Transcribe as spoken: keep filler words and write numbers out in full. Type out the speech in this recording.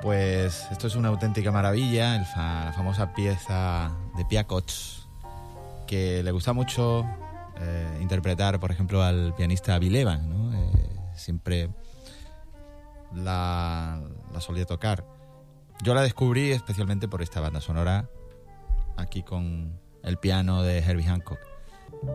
Pues esto es una auténtica maravilla, el fa- la famosa pieza de Piakots, que le gusta mucho eh, interpretar, por ejemplo, al pianista Bill Evans, ¿no? Eh, siempre la, la solía tocar. Yo la descubrí especialmente por esta banda sonora, aquí con el piano de Herbie Hancock.